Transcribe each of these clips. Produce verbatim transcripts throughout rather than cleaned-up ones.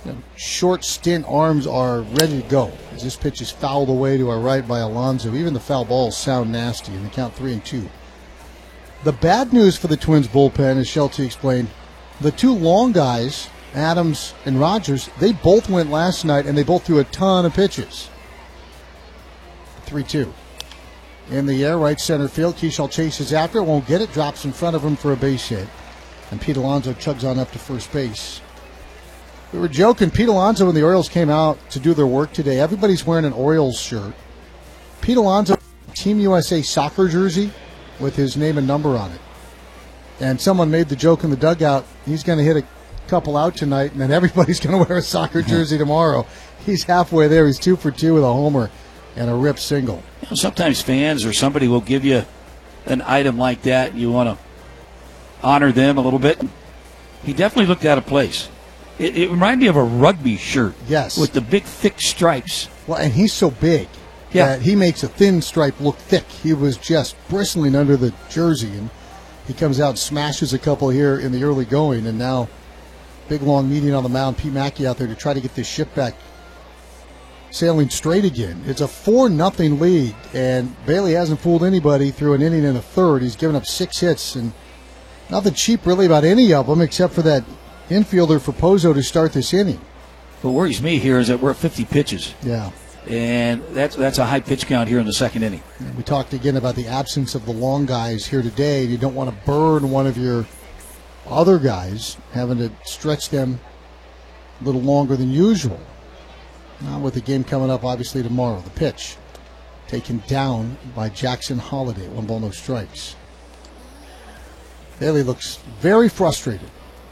The short stint arms are ready to go as this pitch is fouled away to our right by Alonso. Even the foul balls sound nasty, and they count three and two. The bad news for the Twins bullpen, as Shelty explained, the two long guys, Adams and Rogers, they both went last night, and they both threw a ton of pitches. three two. In the air, right center field. Keishall chases after it, won't get it, drops in front of him for a base hit. And Pete Alonso chugs on up to first base. We were joking, Pete Alonso and the Orioles came out to do their work today. Everybody's wearing an Orioles shirt. Pete Alonso, Team U S A soccer jersey with his name and number on it. And someone made the joke in the dugout, he's going to hit a couple out tonight, and then everybody's going to wear a soccer jersey tomorrow. He's halfway there. He's two for two with a homer and a rip single. You know, sometimes fans or somebody will give you an item like that, and you want to honor them a little bit. He definitely looked out of place. It, it reminded me of a rugby shirt. Yes. With the big, thick stripes. Well, and he's so big yeah. that he makes a thin stripe look thick. He was just bristling under the jersey, and he comes out and smashes a couple here in the early going, and now big, long meeting on the mound. Pete Mackey out there to try to get this ship back sailing straight again. It's a four nothing lead, and Bailey hasn't fooled anybody through an inning and a third. He's given up six hits, and nothing cheap really about any of them except for that infielder for Pozo to start this inning. What worries me here is that we're at fifty pitches. Yeah. And that's that's a high pitch count here in the second inning. And we talked again about the absence of the long guys here today. You don't want to burn one of your other guys, having to stretch them a little longer than usual. Now with the game coming up, obviously, tomorrow. The pitch taken down by Jackson Holiday. One ball, no strikes. Bailey looks very frustrated.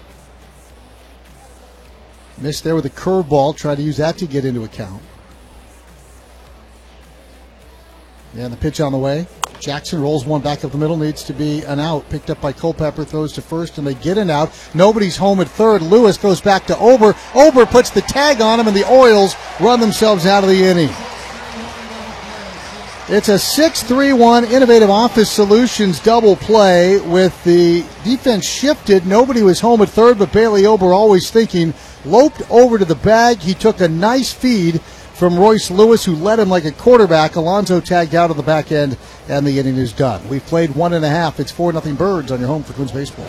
Missed there with a curveball. Tried to use that to get into account. Yeah, the pitch on the way. Jackson rolls one back up the middle. Needs to be an out. Picked up by Culpepper. Throws to first, and they get an out. Nobody's home at third. Lewis goes back to Ober. Ober puts the tag on him, and the Orioles run themselves out of the inning. It's a six three one Innovative Office Solutions double play with the defense shifted. Nobody was home at third, but Bailey Ober, always thinking, loped over to the bag. He took a nice feed from Royce Lewis, who led him like a quarterback. Alonso tagged out of the back end, and the inning is done. We've played one and a half. It's four nothing Birds on your home for Twins baseball.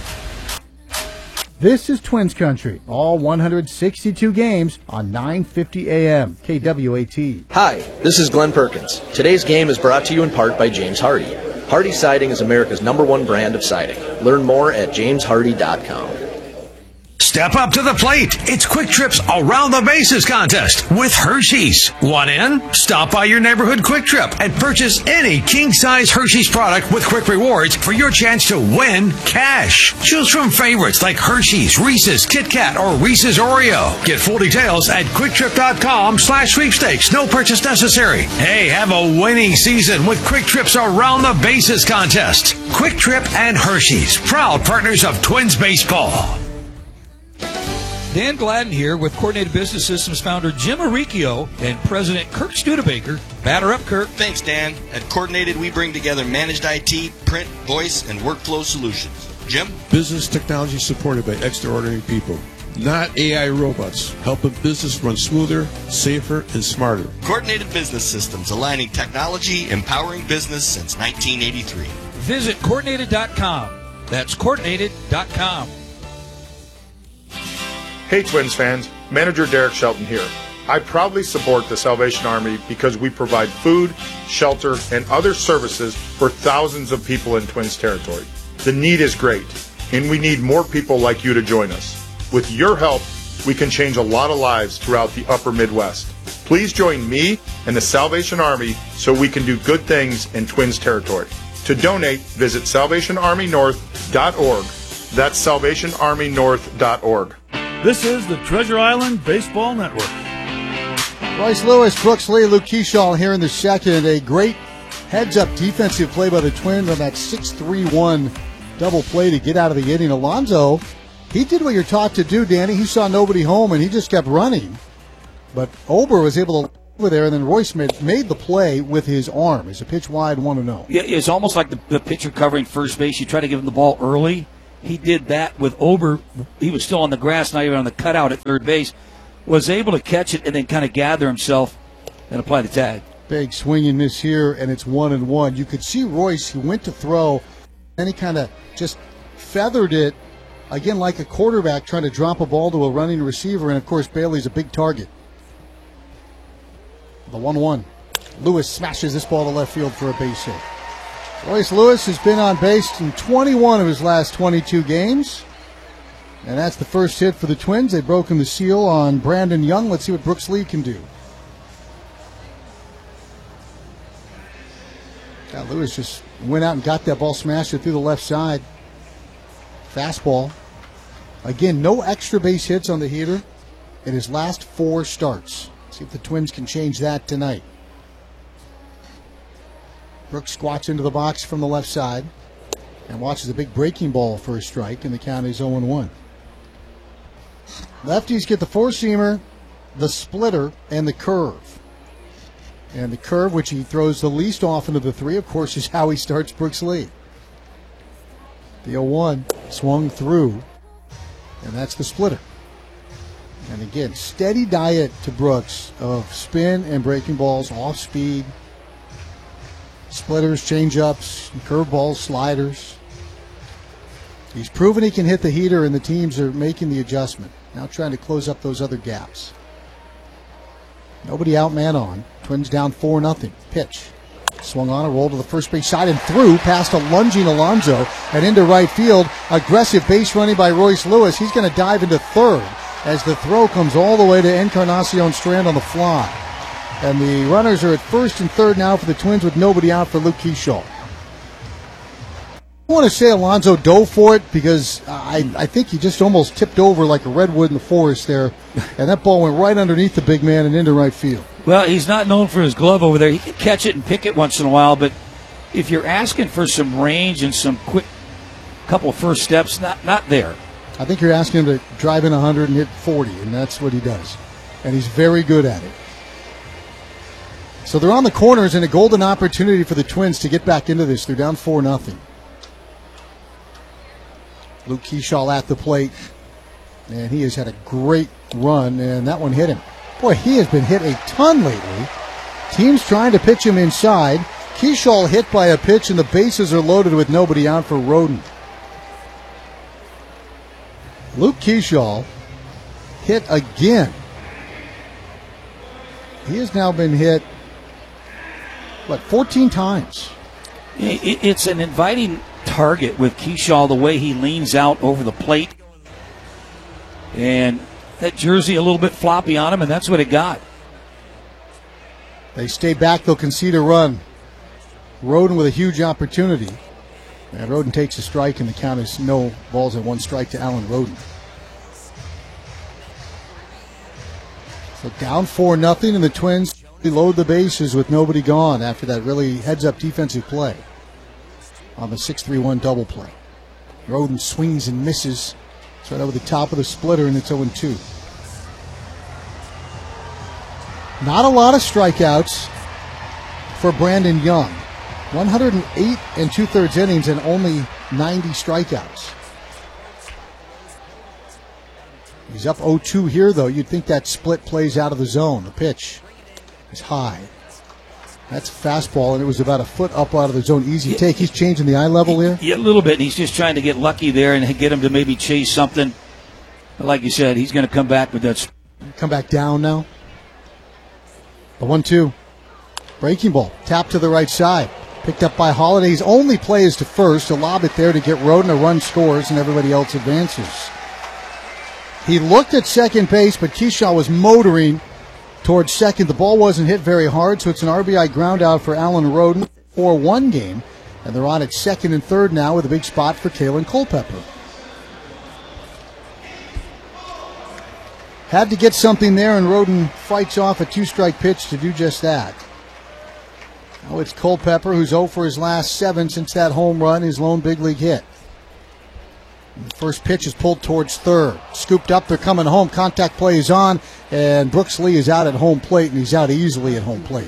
This is Twins Country. All one hundred sixty-two games on nine fifty A M K W A T. Hi, this is Glenn Perkins. Today's game is brought to you in part by James Hardy. Hardy Siding is America's number one brand of siding. Learn more at james hardy dot com. Step up to the plate. It's Quick Trip's Around the Bases contest with Hershey's. Want in? Stop by your neighborhood Quick Trip and purchase any king-size Hershey's product with Quick Rewards for your chance to win cash. Choose from favorites like Hershey's, Reese's, Kit Kat, or Reese's Oreo. Get full details at quick trip dot com slash sweepstakes. No purchase necessary. Hey, have a winning season with Quick Trip's Around the Bases contest. Quick Trip and Hershey's, proud partners of Twins baseball. Dan Gladden here with Coordinated Business Systems founder Jim Aricchio and President Kirk Studebaker. Batter up, Kirk. Thanks, Dan. At Coordinated, we bring together managed I T, print, voice, and workflow solutions. Jim? Business technology supported by extraordinary people, not A I robots, helping business run smoother, safer, and smarter. Coordinated Business Systems, aligning technology, empowering business since nineteen eighty-three. Visit coordinated dot com. That's coordinated dot com. Hey Twins fans, Manager Derek Shelton here. I proudly support the Salvation Army because we provide food, shelter, and other services for thousands of people in Twins territory. The need is great, and we need more people like you to join us. With your help, we can change a lot of lives throughout the upper Midwest. Please join me and the Salvation Army so we can do good things in Twins territory. To donate, visit salvation army north dot org. That's salvation army north dot org. This is the Treasure Island Baseball Network. Royce Lewis, Brooks Lee, Luke Keishall here in the second. A great heads-up defensive play by the Twins on that six three one double play to get out of the inning. Alonso, he did what you're taught to do, Danny. He saw nobody home, and he just kept running. But Ober was able to over there, and then Royce made, made the play with his arm. It's a pitch wide, one to oh. Yeah, it's almost like the, the pitcher covering first base. You try to give him the ball early. He did that with Ober. He was still on the grass, not even on the cutout at third base. was able to catch it and then kind of gather himself and apply the tag. Big swing and miss here, and it's one and one. You could see Royce, he went to throw, and he kind of just feathered it, again, like a quarterback trying to drop a ball to a running receiver, and, of course, Bailey's a big target. The one one. Lewis smashes this ball to left field for a base hit. Royce Lewis has been on base in twenty-one of his last twenty-two games. And that's the first hit for the Twins. They've broken the seal on Brandon Young. Let's see what Brooks Lee can do. Yeah, Lewis just went out and got that ball, smashed it through the left side. Fastball. Again, no extra base hits on the heater in his last four starts. See if the Twins can change that tonight. Brooks squats into the box from the left side and watches a big breaking ball for a strike, and the count is oh and one. Lefties get the four-seamer, the splitter, and the curve. And the curve, which he throws the least often of the three, of course, is how he starts Brooks Lee. The oh one swung through, and that's the splitter. And again, steady diet to Brooks of spin and breaking balls, off speed, splitters, change-ups, curveballs, sliders. He's proven he can hit the heater, and the teams are making the adjustment. Now trying to close up those other gaps. Nobody out, man on. Twins down four nothing. Pitch. Swung on a roll to the first base side and through past a lunging Alonso and into right field. Aggressive base running by Royce Lewis. He's going to dive into third as the throw comes all the way to Encarnacion Strand on the fly. And the runners are at first and third now for the Twins with nobody out for Luke Kershaw. I want to say Alonso dove for it because I, I think he just almost tipped over like a redwood in the forest there, and that ball went right underneath the big man and into right field. Well, he's not known for his glove over there. He can catch it and pick it once in a while, but if you're asking for some range and some quick couple of first steps, not not there. I think you're asking him to drive in one hundred and hit forty, and that's what he does. And he's very good at it. So they're on the corners, and a golden opportunity for the Twins to get back into this. They're down four nothing. Luke Kershaw at the plate, and he has had a great run, and that one hit him. Boy, he has been hit a ton lately. Teams trying to pitch him inside. Kershaw hit by a pitch, and the bases are loaded with nobody out for Roden. Luke Kershaw hit again. He has now been hit, what, fourteen times. It's an inviting target with Kershaw, the way he leans out over the plate. And that jersey a little bit floppy on him, and that's what it got. They stay back, they'll concede a run. Roden with a huge opportunity. And Roden takes a strike, and the count is no balls and one strike to Alan Roden. So down four nothing, and the Twins load the bases with nobody gone after that really heads-up defensive play on the six three one double play. Roden swings and misses. It's right over the top of the splitter, and it's oh and two. Not a lot of strikeouts for Brandon Young. one hundred eight and two-thirds innings and only ninety strikeouts. He's up oh two here, though. You'd think that split plays out of the zone. The pitch is high. That's fastball, and it was about a foot up out of the zone. Easy take. He's changing the eye level here. Yeah, a little bit. He's just trying to get lucky there and get him to maybe chase something. But like you said, he's going to come back with that. Come back down now. The one two. Breaking ball. Tap to the right side. Picked up by Holiday. His only play is to first. To lob it there to get Roden. A run scores, and everybody else advances. He looked at second base, but Kershaw was motoring towards second. The ball wasn't hit very hard, so it's an R B I ground out for Alan Roden for one game. And they're on at second and third now with a big spot for Kalen Culpepper. Had to get something there, and Roden fights off a two-strike pitch to do just that. Now it's Culpepper, who's oh for his last seven since that home run, his lone big league hit. And the first pitch is pulled towards third. Scooped up, they're coming home. Contact play is on, and Brooks Lee is out at home plate, and he's out easily at home plate.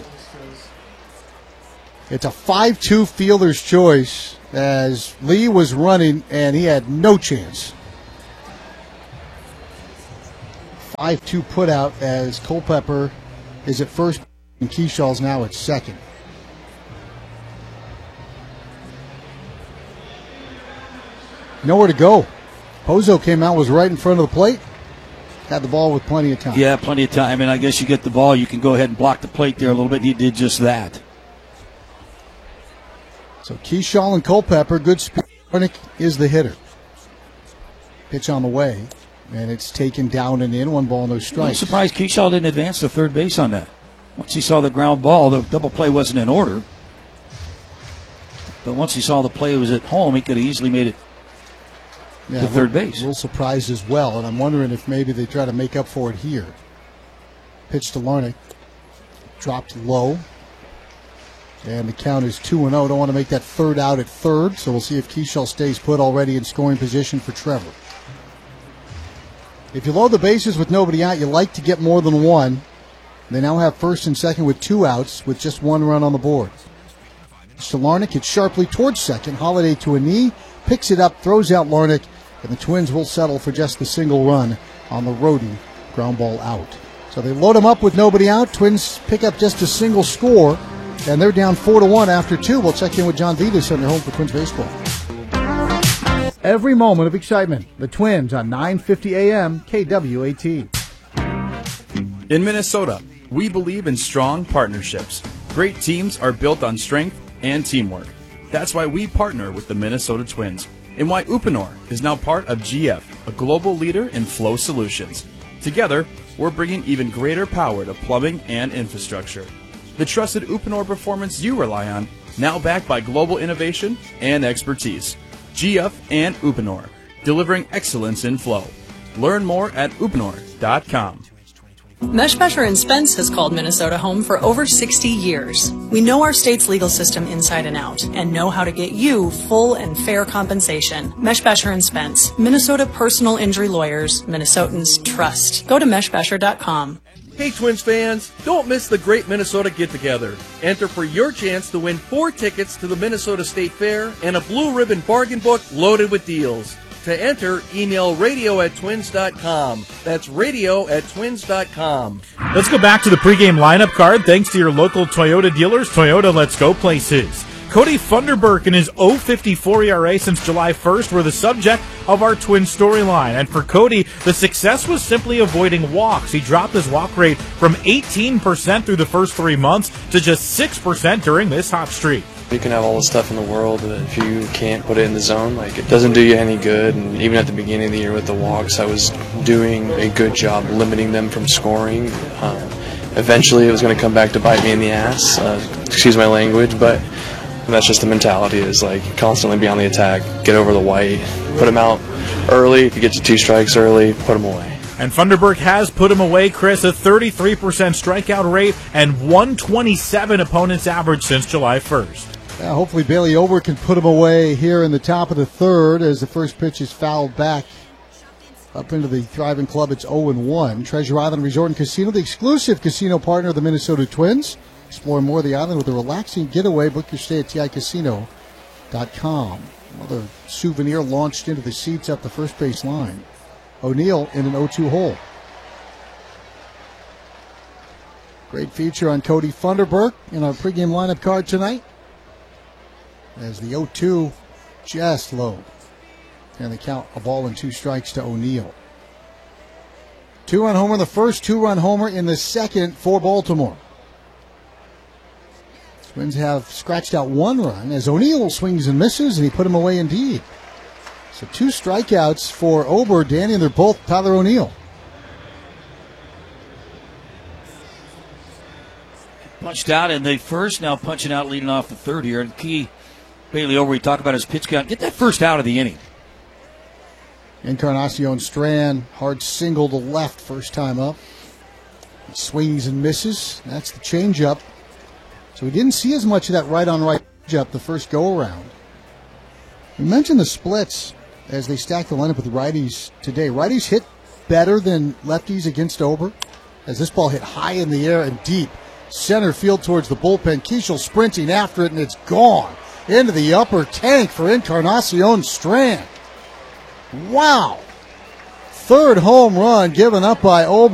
It's a five two fielder's choice as Lee was running, and he had no chance. five two put out as Culpepper is at first and Keyshawn's now at second. Nowhere to go. Pozo came out, was right in front of the plate. Had the ball with plenty of time. Yeah, plenty of time. And I guess you get the ball, you can go ahead and block the plate there a little bit. He did just that. So Keyshawn and Culpepper, good speed. Larnick is the hitter. Pitch on the way, and it's taken down and in. One ball, no strikes. I'm surprised Keyshawn didn't advance to third base on that. Once he saw the ground ball, the double play wasn't in order. But once he saw the play was at home, he could have easily made it yeah, to third base. A little surprised as well, and I'm wondering if maybe they try to make up for it here. Pitch to Larnick. Dropped low. And the count is two and oh. Don't want to make that third out at third, so we'll see if Keyshawn stays put already in scoring position for Trevor. If you load the bases with nobody out, you like to get more than one. They now have first and second with two outs with just one run on the board. So Larnick hits sharply towards second. Holiday to a knee, picks it up, throws out Larnick, and the Twins will settle for just the single run on the Roden ground ball out. So they load him up with nobody out. Twins pick up just a single score, and they're down four to one after two. We'll check in with John Vitas on their home for Twins baseball. Every moment of excitement. The Twins on nine fifty A M K W A T. In Minnesota, we believe in strong partnerships. Great teams are built on strength and teamwork. That's why we partner with the Minnesota Twins, and why Uponor is now part of G F, a global leader in flow solutions. Together, we're bringing even greater power to plumbing and infrastructure. The trusted Uponor performance you rely on, now backed by global innovation and expertise. G F and Uponor, delivering excellence in flow. Learn more at uponor dot com. Meshbesher and Spence has called Minnesota home for over sixty years. We know our state's legal system inside and out and know how to get you full and fair compensation. Meshbesher and Spence, Minnesota personal injury lawyers, Minnesotans trust. Go to meshbesher dot com. Hey Twins fans, don't miss the Great Minnesota Get-Together. Enter for your chance to win four tickets to the Minnesota State Fair and a blue ribbon bargain book loaded with deals. To enter, email radio at twins dot com. That's radio at twins dot com. Let's go back to the pregame lineup card. Thanks to your local Toyota dealers, Toyota Let's Go places. Cody Funderburk and his oh fifty-four E R A since July first were the subject of our twin storyline. And for Cody, the success was simply avoiding walks. He dropped his walk rate from eighteen percent through the first three months to just six percent during this hot streak. You can have all the stuff in the world, but if you can't put it in the zone, like, it doesn't do you any good. And even at the beginning of the year with the walks, I was doing a good job limiting them from scoring. Um, eventually, it was going to come back to bite me in the ass. Uh, excuse my language, but that's just the mentality, is like constantly be on the attack, get over the white, put them out early. If you get to two strikes early, put them away. And Funderburk has put him away, Chris, a thirty-three percent strikeout rate and one twenty-seven opponent's average since July first. Yeah, hopefully Bailey Ober can put him away here in the top of the third as the first pitch is fouled back up into the Thriving Club. It's oh and one. Treasure Island Resort and Casino, the exclusive casino partner of the Minnesota Twins. Explore more of the island with a relaxing getaway. Book your stay at T I casino dot com. Another souvenir launched into the seats at the first base line. O'Neill in an oh two hole. Great feature on Cody Funderburk in our pregame lineup card tonight, as the oh two just low. And they count a ball and two strikes to O'Neill. Two-run homer in the first, two-run homer in the second for Baltimore. Twins have scratched out one run as O'Neill swings and misses, and he put him away indeed. So two strikeouts for Ober, Danny, and they're both Tyler O'Neill. Punched out in the first, now punching out leading off the third here. And key, Bailey Ober, we talk about his pitch count. Get that first out of the inning. Encarnacion Strand, hard single to left first time up. Swings and misses. That's the changeup. So we didn't see as much of that right-on-right changeup the first go-around. We mentioned the splits as they stack the lineup with righties today. Righties hit better than lefties against Ober, as this ball hit high in the air and deep. Center field towards the bullpen. Keishel sprinting after it, and it's gone into the upper tank for Encarnacion Strand. Wow. third home run given up by Ober.